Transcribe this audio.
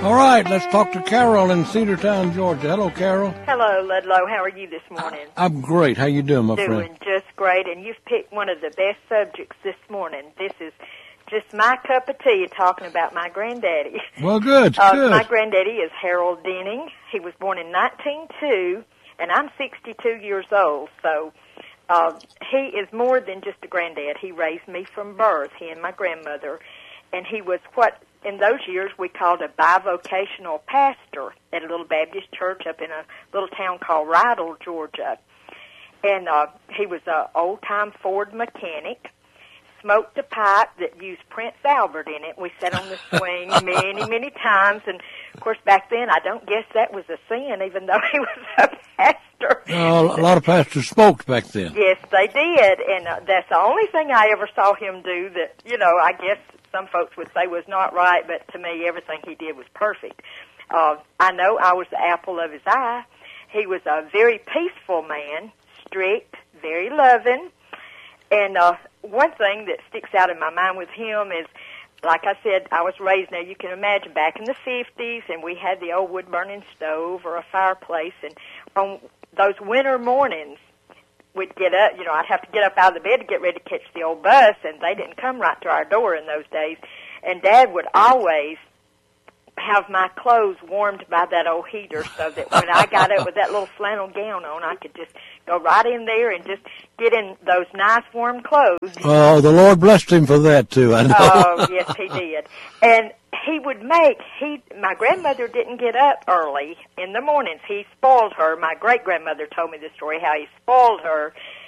All right, let's talk to Carol in Cedartown, Georgia. Hello, Carol. Hello, Ludlow. How are you this morning? I'm great. How you doing, my friend? Doing just great, and you've picked one of the best subjects this morning. This is just my cup of tea, talking about my granddaddy. Well, good, good. My granddaddy is Harold Denning. He was born in 1902, and I'm 62 years old, so he is more than just a granddad. He raised me from birth, he and my grandmother, and he was what in those years we called a bivocational pastor at a little Baptist church up in a little town called Rydell, Georgia. And he was an old-time Ford mechanic, smoked a pipe that used Prince Albert in it. We sat on the swing many, many times, and, of course, back then I don't guess that was a sin, even though he was a pastor. A lot of pastors smoked back then. Yes, they did, and that's the only thing I ever saw him do that, I guess some folks would say was not right, but to me everything he did was perfect. I know I was the apple of his eye. He was a very peaceful man, strict, very loving, and one thing that sticks out in my mind with him is, like I said, I was raised, now you can imagine, back in the 50s, and we had the old wood-burning stove or a fireplace, and on those winter mornings, we'd get up, I'd have to get up out of the bed to get ready to catch the old bus, and they didn't come right to our door in those days, and Dad would always have my clothes warmed by that old heater so that when I got up with that little flannel gown on, I could just go right in there and just get in those nice warm clothes. Oh, the Lord blessed him for that, too, I know. Oh, yes, he did. And he would my grandmother didn't get up early in the mornings. He spoiled her. My great-grandmother told me the story, how he spoiled her,